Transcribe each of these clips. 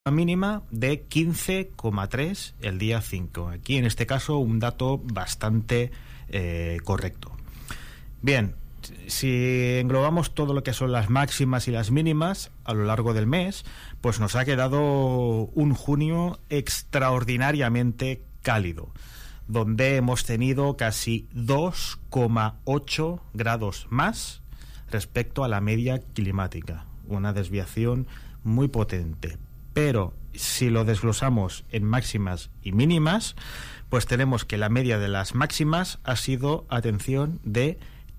mínima de 15,3 el día 5. Aquí en este caso un dato bastante correcto. Bien, si englobamos todo lo que son las máximas y las mínimas a lo largo del mes, pues nos ha quedado un junio extraordinariamente cálido, donde hemos tenido casi 2,8 grados más respecto a la media climática, una desviación muy potente. Pero si lo desglosamos en máximas y mínimas, pues tenemos que la media de las máximas ha sido, atención, de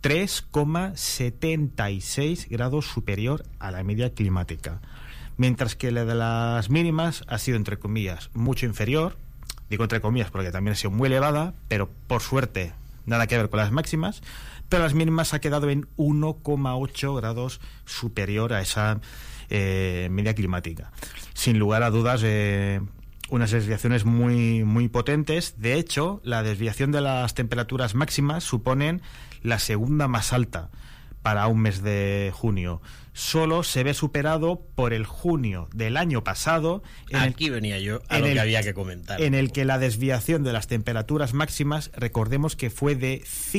3,76 grados superior a la media climática, mientras que la de las mínimas ha sido, entre comillas, mucho inferior. Digo entre comillas porque también ha sido muy elevada, pero por suerte nada que ver con las máximas, pero las mínimas ha quedado en 1,8 grados superior a esa media climática. Sin lugar a dudas, unas desviaciones muy, muy potentes. De hecho, la desviación de las temperaturas máximas suponen la segunda más alta para un mes de junio. Solo se ve superado por el junio del año pasado. Aquí venía yo a lo que había que comentar. En el que la desviación de las temperaturas máximas, recordemos que fue de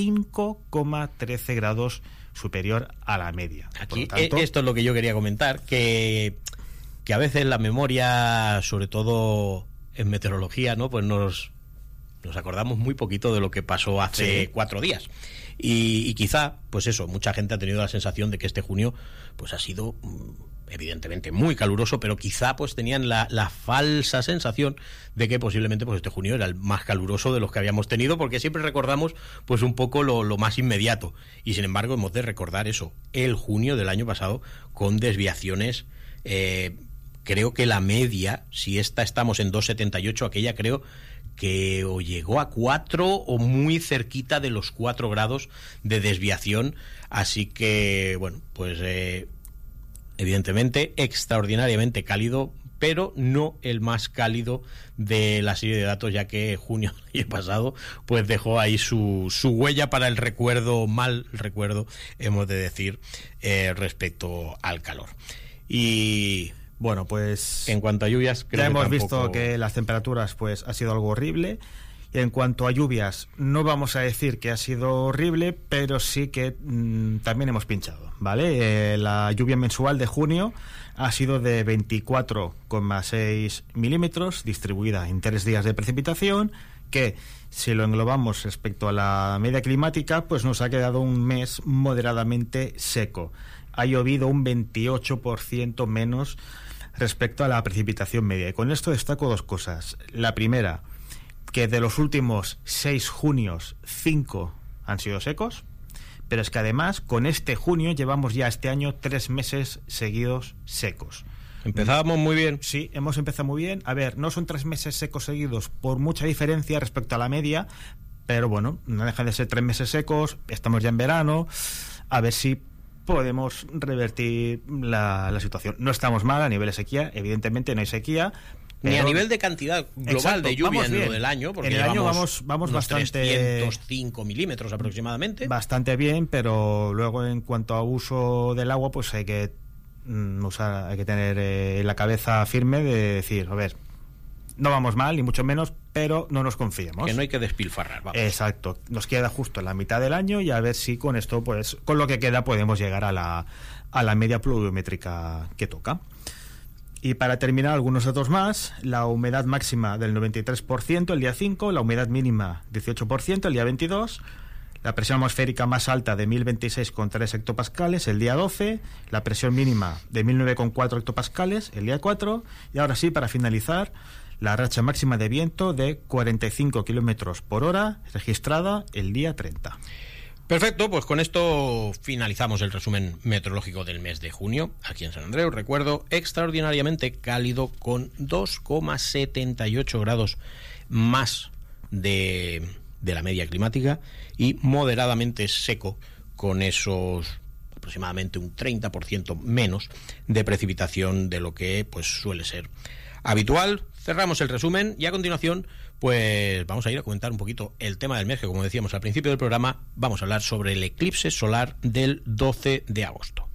5,13 grados superior a la media. Aquí, por lo tanto, esto es lo que yo quería comentar, que a veces la memoria, sobre todo en meteorología, ¿no? Pues nos acordamos muy poquito de lo que pasó hace 4 días. Y quizá, pues eso, mucha gente ha tenido la sensación de que este junio pues ha sido evidentemente muy caluroso, pero quizá pues tenían la falsa sensación de que posiblemente pues este junio era el más caluroso de los que habíamos tenido, porque siempre recordamos pues un poco lo más inmediato, y sin embargo hemos de recordar eso, el junio del año pasado, con desviaciones. Creo que la media, si estamos en 2,78, aquella creo que o llegó a 4 o muy cerquita de los 4 grados de desviación. Así que, bueno, pues evidentemente extraordinariamente cálido, pero no el más cálido de la serie de datos, ya que junio del año pasado pues dejó ahí su huella para el recuerdo, mal recuerdo, hemos de decir, respecto al calor. Y bueno, pues en cuanto a lluvias, creo ya hemos que visto que las temperaturas pues ha sido algo horrible. Y en cuanto a lluvias, no vamos a decir que ha sido horrible, pero sí que también hemos pinchado, ¿vale? La lluvia mensual de junio ha sido de 24,6 milímetros, distribuida en 3 días de precipitación, que si lo englobamos respecto a la media climática, pues nos ha quedado un mes moderadamente seco. Ha llovido un 28% menos respecto a la precipitación media. Y con esto destaco 2 cosas. La primera, que de los últimos 6 junios, 5 han sido secos, pero es que además con este junio llevamos ya este año 3 meses seguidos secos. Empezábamos muy bien. Sí, hemos empezado muy bien. A ver, no son 3 meses secos seguidos por mucha diferencia respecto a la media, pero bueno, no dejan de ser 3 meses secos, estamos ya en verano, a ver si podemos revertir la situación. No estamos mal a nivel de sequía, evidentemente no hay sequía, ni a nivel de cantidad global. Exacto, de lluvia en lo del año, porque en el año vamos bastante, 305 milímetros aproximadamente. Bastante bien, pero luego en cuanto a uso del agua, pues hay que tener la cabeza firme de decir, a ver, no vamos mal, ni mucho menos, pero no nos confiemos. Que no hay que despilfarrar, vamos. Exacto. Nos queda justo en la mitad del año y a ver si con esto, pues, con lo que queda podemos llegar a la media pluviométrica que toca. Y para terminar, algunos datos más. La humedad máxima del 93% el día 5, la humedad mínima 18% el día 22, la presión atmosférica más alta de 1026,3 hectopascales el día 12, la presión mínima de 1009,4 hectopascales el día 4, y ahora sí, para finalizar, la racha máxima de viento de 45 kilómetros por hora registrada el día 30. Perfecto, pues con esto finalizamos el resumen meteorológico del mes de junio aquí en San Andreu. Recuerdo, extraordinariamente cálido, con 2,78 grados más de la media climática, y moderadamente seco, con esos aproximadamente un 30% menos de precipitación de lo que pues suele ser habitual. Cerramos el resumen y a continuación pues vamos a ir a comentar un poquito el tema del mes, que como decíamos al principio del programa, vamos a hablar sobre el eclipse solar del 12 de agosto.